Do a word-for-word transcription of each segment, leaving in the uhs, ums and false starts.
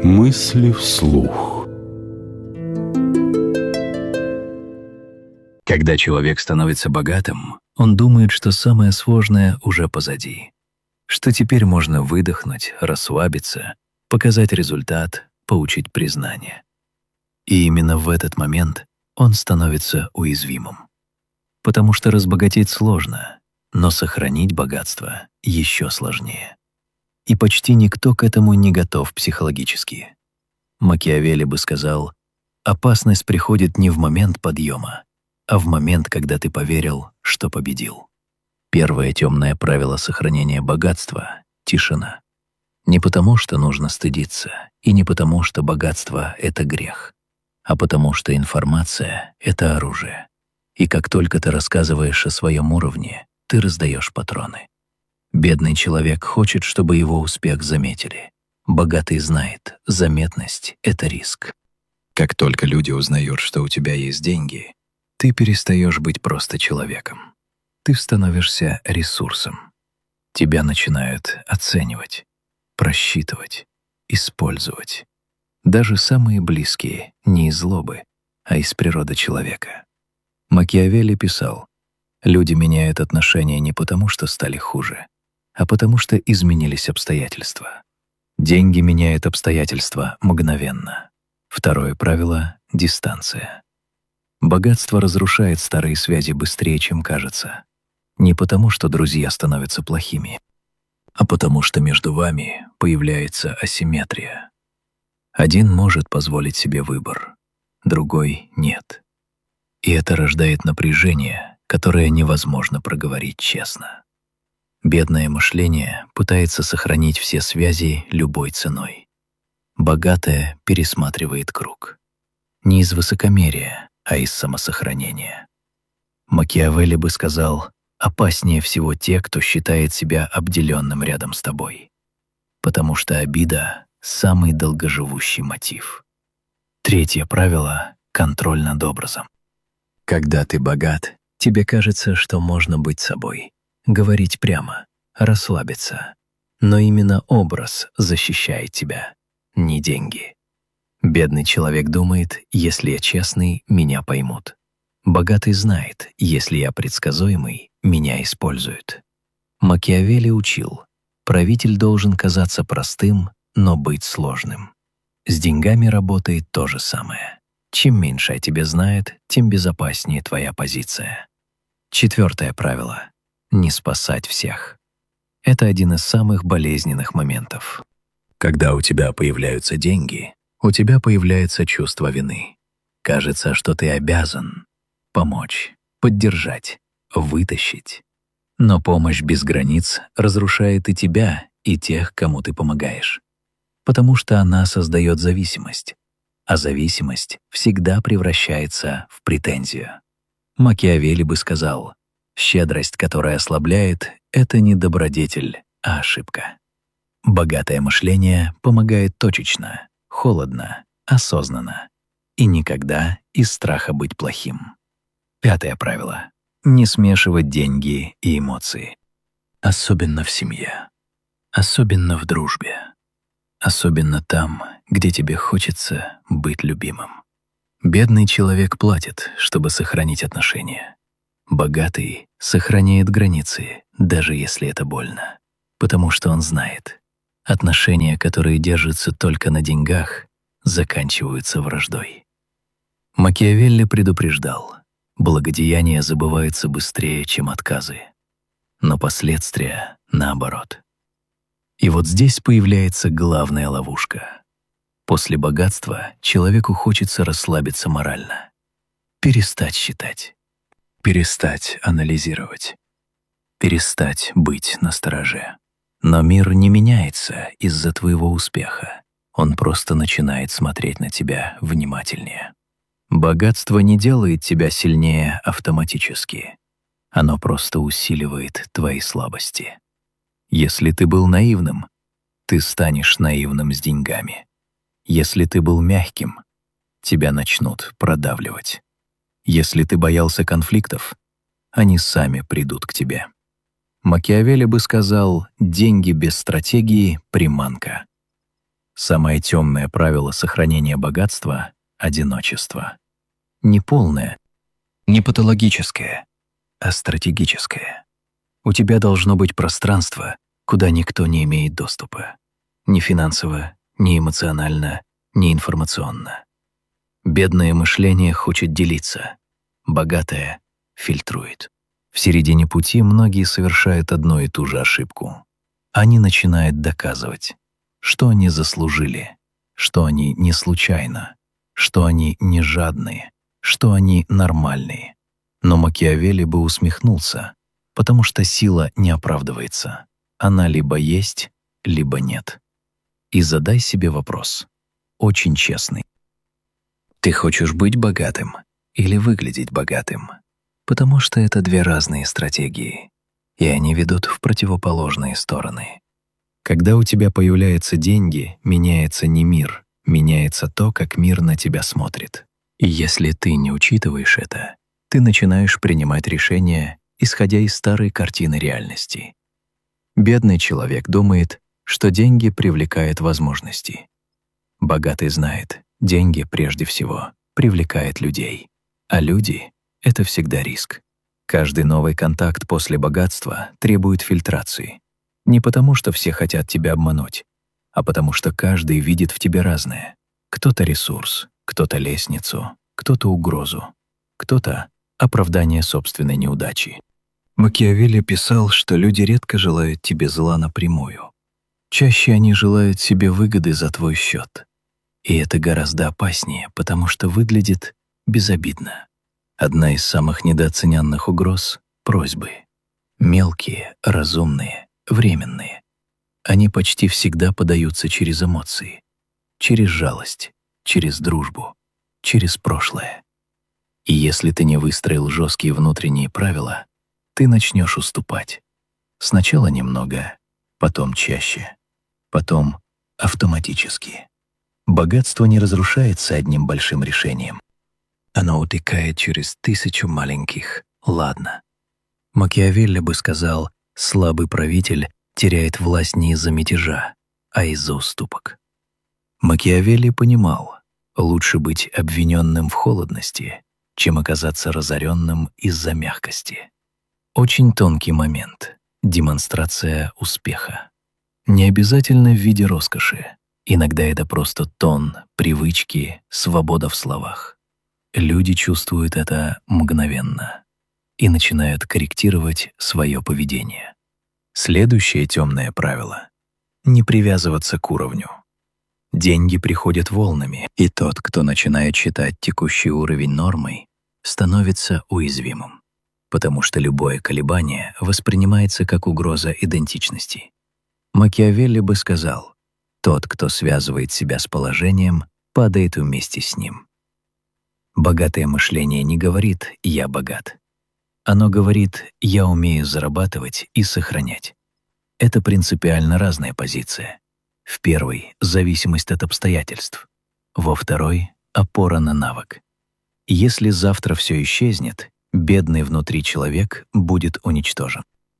Мысли вслух. Когда человек становится богатым, он думает, что самое сложное уже позади, что теперь можно выдохнуть, расслабиться, показать результат, получить признание. И именно в этот момент он становится уязвимым. Потому что разбогатеть сложно, но сохранить богатство еще сложнее. И почти никто к этому не готов психологически. Макиавелли бы сказал, опасность приходит не в момент подъема, а в момент, когда ты поверил, что победил. Первое темное правило сохранения богатства — тишина. Не потому, что нужно стыдиться, и не потому, что богатство — это грех, а потому, что информация — это оружие. И как только ты рассказываешь о своем уровне, ты раздаешь патроны. Бедный человек хочет, чтобы его успех заметили. Богатый знает, заметность — это риск. Как только люди узнают, что у тебя есть деньги, ты перестаешь быть просто человеком. Ты становишься ресурсом. Тебя начинают оценивать, просчитывать, использовать. Даже самые близкие не из злобы, а из природы человека. Макиавелли писал, люди меняют отношения не потому, что стали хуже, а потому что изменились обстоятельства. Деньги меняют обстоятельства мгновенно. Второе правило — дистанция. Богатство разрушает старые связи быстрее, чем кажется. Не потому, что друзья становятся плохими, а потому что между вами появляется асимметрия. Один может позволить себе выбор, другой — нет. И это рождает напряжение, которое невозможно проговорить честно. Бедное мышление пытается сохранить все связи любой ценой. Богатое пересматривает круг. Не из высокомерия, а из самосохранения. Макиавелли бы сказал, опаснее всего те, кто считает себя обделенным рядом с тобой. Потому что обида — самый долгоживущий мотив. Третье правило — контроль над образом. Когда ты богат, тебе кажется, что можно быть собой. Говорить прямо, расслабиться. Но именно образ защищает тебя, не деньги. Бедный человек думает, если я честный, меня поймут. Богатый знает, если я предсказуемый, меня используют. Макиавелли учил, правитель должен казаться простым, но быть сложным. С деньгами работает то же самое. Чем меньше о тебе знает, тем безопаснее твоя позиция. Четвертое правило — не спасать всех. Это один из самых болезненных моментов. Когда у тебя появляются деньги, у тебя появляется чувство вины. Кажется, что ты обязан помочь, поддержать, вытащить. Но помощь без границ разрушает и тебя, и тех, кому ты помогаешь. Потому что она создает зависимость, а зависимость всегда превращается в претензию. Макиавелли бы сказал, щедрость, которая ослабляет, — это не добродетель, а ошибка. Богатое мышление помогает точечно, холодно, осознанно и никогда из страха быть плохим. Пятое правило — не смешивать деньги и эмоции. Особенно в семье, особенно в дружбе, особенно там, где тебе хочется быть любимым. Бедный человек платит, чтобы сохранить отношения. Богатый сохраняет границы, даже если это больно, потому что он знает, отношения, которые держатся только на деньгах, заканчиваются враждой. Макиавелли предупреждал, благодеяние забывается быстрее, чем отказы, но последствия наоборот. И вот здесь появляется главная ловушка. После богатства человеку хочется расслабиться морально, перестать считать, перестать анализировать, перестать быть настороже. Но мир не меняется из-за твоего успеха. Он просто начинает смотреть на тебя внимательнее. Богатство не делает тебя сильнее автоматически. Оно просто усиливает твои слабости. Если ты был наивным, ты станешь наивным с деньгами. Если ты был мягким, тебя начнут продавливать. Если ты боялся конфликтов, они сами придут к тебе. Макиавелли бы сказал, деньги без стратегии — приманка. Самое темное правило сохранения богатства — одиночество. Не полное, не патологическое, а стратегическое. У тебя должно быть пространство, куда никто не имеет доступа. Ни финансово, ни эмоционально, ни информационно. Бедное мышление хочет делиться, богатое фильтрует. В середине пути многие совершают одну и ту же ошибку. Они начинают доказывать, что они заслужили, что они не случайно, что они не жадные, что они нормальные. Но Макиавелли бы усмехнулся, потому что сила не оправдывается. Она либо есть, либо нет. И задай себе вопрос, очень честный. Ты хочешь быть богатым или выглядеть богатым? Потому что это две разные стратегии, и они ведут в противоположные стороны. Когда у тебя появляются деньги, меняется не мир, меняется то, как мир на тебя смотрит. И если ты не учитываешь это, ты начинаешь принимать решения, исходя из старой картины реальности. Бедный человек думает, что деньги привлекают возможности. Богатый знает, деньги прежде всего привлекают людей, а люди — это всегда риск. Каждый новый контакт после богатства требует фильтрации. Не потому, что все хотят тебя обмануть, а потому что каждый видит в тебе разное. Кто-то ресурс, кто-то лестницу, кто-то угрозу, кто-то оправдание собственной неудачи. Макиавелли писал, что люди редко желают тебе зла напрямую. Чаще они желают себе выгоды за твой счет. И это гораздо опаснее, потому что выглядит безобидно. Одна из самых недооцененных угроз — просьбы. Мелкие, разумные, временные. Они почти всегда подаются через эмоции, через жалость, через дружбу, через прошлое. И если ты не выстроил жесткие внутренние правила, ты начнешь уступать. Сначала немного, потом чаще, потом автоматически. Богатство не разрушается одним большим решением. Оно утекает через тысячу маленьких «ладно». Макиавелли бы сказал, слабый правитель теряет власть не из-за мятежа, а из-за уступок. Макиавелли понимал, лучше быть обвиненным в холодности, чем оказаться разоренным из-за мягкости. Очень тонкий момент — демонстрация успеха. Не обязательно в виде роскоши. Иногда это просто тон, привычки, свобода в словах. Люди чувствуют это мгновенно и начинают корректировать свое поведение. Следующее темное правило — не привязываться к уровню. Деньги приходят волнами, и тот, кто начинает считать текущий уровень нормой, становится уязвимым, потому что любое колебание воспринимается как угроза идентичности. Макиавелли бы сказал, тот, кто связывает себя с положением, падает вместе с ним. Богатое мышление не говорит «я богат». Оно говорит «я умею зарабатывать и сохранять». Это принципиально разная позиция. В первой — зависимость от обстоятельств. Во второй — опора на навык. Если завтра все исчезнет, бедный внутри человек будет уничтожен.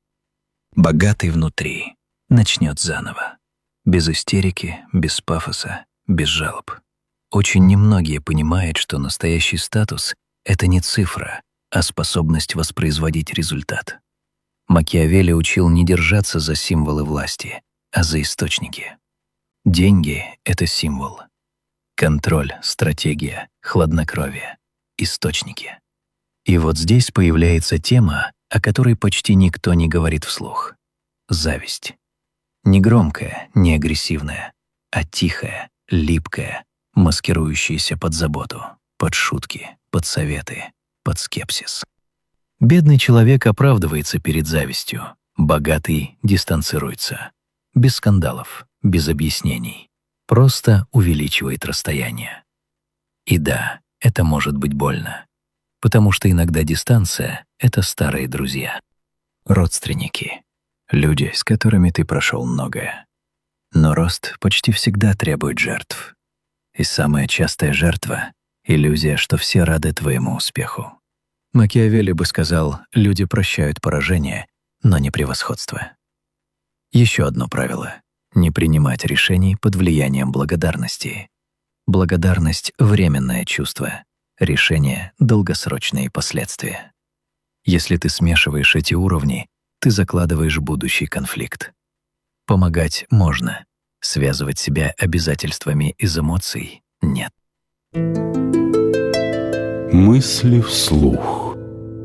Богатый внутри начнет заново. Без истерики, без пафоса, без жалоб. Очень немногие понимают, что настоящий статус — это не цифра, а способность воспроизводить результат. Макиавелли учил не держаться за символы власти, а за источники. Деньги — это символ. Контроль, стратегия, хладнокровие — источники. И вот здесь появляется тема, о которой почти никто не говорит вслух — зависть. Не громкая, не агрессивная, а тихая, липкая, маскирующаяся под заботу, под шутки, под советы, под скепсис. Бедный человек оправдывается перед завистью, богатый дистанцируется. Без скандалов, без объяснений. Просто увеличивает расстояние. И да, это может быть больно, потому что иногда дистанция — это старые друзья, родственники, люди, с которыми ты прошел многое. Но рост почти всегда требует жертв. И самая частая жертва — иллюзия, что все рады твоему успеху. Макиавелли бы сказал, люди прощают поражение, но не превосходство. Еще одно правило Не принимать решений под влиянием благодарности. Благодарность — временное чувство. Решение — долгосрочные последствия. Если ты смешиваешь эти уровни, ты закладываешь будущий конфликт. Помогать можно. Связывать себя обязательствами из эмоций — нет. Мысли вслух.